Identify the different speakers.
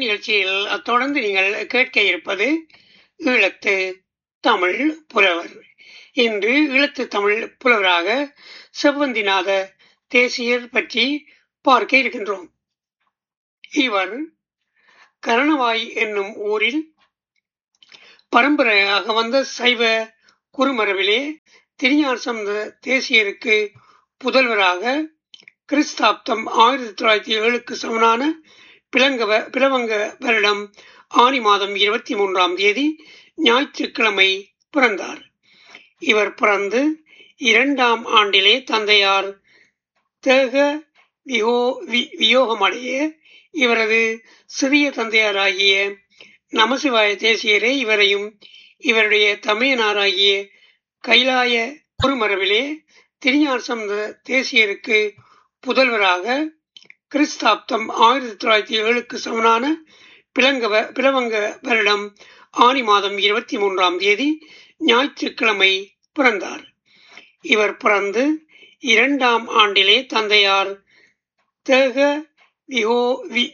Speaker 1: நிகழ்ச்சியில் தொடர்ந்து நீங்கள் கேட்க இருப்பது ஈழத்து தமிழ் புலவர். இன்று ஈழத்து தமிழ் புலவராக செவ்வந்திநாத தேசியர் பற்றி பார்க்க இருக்கின்றோம். இவர் கரணவாய் என்னும் ஊரில் பரம்பரையாக வந்த சைவ குருமரபிலே திருஞான சம்பந்த தேசியருக்கு புதல்வராக கிறிஸ்தாப்தம் 1907க்கு சமனான பிலவங்க வருடம் ஆனி மாதம் 23ஆம் தேதி ஞாயிற்றுக்கிழமை பிறந்தார். இவர் பிறந்து 2ஆம் ஆண்டிலே தந்தையார் தேக வியோகமடைய இவரது சிறிய தந்தையாராகிய நமசிவாய தேசியரே இவரையும் இவருடைய தமையனாராகிய கைலாய குருமரபிலே திருஞான சம்பந்த தேசியருக்கு புதல்வராக கிறிஸ்தாப்தம் 1907க்கு சமனான பிலவங்க வருடம் ஆனி மாதம் 23ஆம் தேதி ஞாயிற்றுக்கிழமை பிறந்தார். இவர் பிறந்து 2ஆம் ஆண்டிலே தந்தையார் தேக